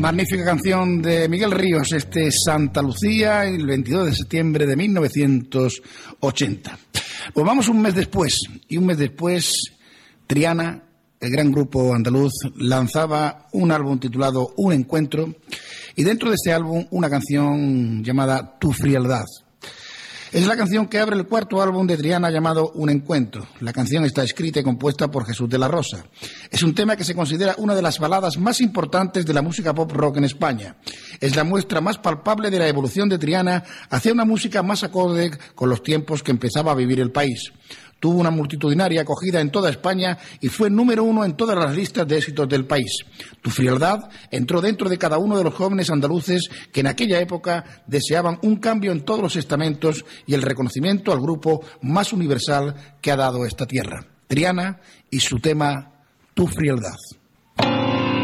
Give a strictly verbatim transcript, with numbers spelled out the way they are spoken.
Magnífica canción de Miguel Ríos, este Santa Lucía, el veintidós de septiembre de mil novecientos ochenta. Pues vamos un mes después, y un mes después Triana, el gran grupo andaluz, lanzaba un álbum titulado Un Encuentro, y dentro de este álbum una canción llamada Tu Frialdad. Es la canción que abre el cuarto álbum de Triana llamado Un Encuentro. La canción está escrita y compuesta por Jesús de la Rosa. Es un tema que se considera una de las baladas más importantes de la música pop rock en España. Es la muestra más palpable de la evolución de Triana hacia una música más acorde con los tiempos que empezaba a vivir el país. Tuvo una multitudinaria acogida en toda España y fue número uno en todas las listas de éxitos del país. Tu Frialdad entró dentro de cada uno de los jóvenes andaluces que en aquella época deseaban un cambio en todos los estamentos y el reconocimiento al grupo más universal que ha dado esta tierra. Triana y su tema Tu Frialdad.